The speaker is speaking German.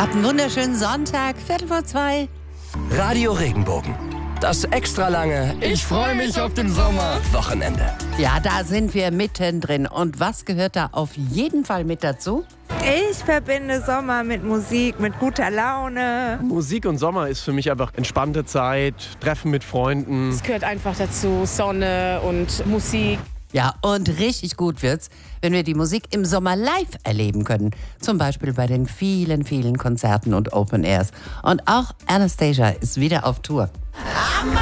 Habt einen wunderschönen Sonntag, 2:15. Radio Regenbogen. Das extra lange Ich freue mich auf den Sommer. Wochenende. Ja, da sind wir mittendrin. Und was gehört da auf jeden Fall mit dazu? Ich verbinde Sommer mit Musik, mit guter Laune. Musik und Sommer ist für mich einfach entspannte Zeit, Treffen mit Freunden. Es gehört einfach dazu, Sonne und Musik. Ja, und richtig gut wird's, wenn wir die Musik im Sommer live erleben können. Zum Beispiel bei den vielen, vielen Konzerten und Open Airs. Und auch Anastasia ist wieder auf Tour.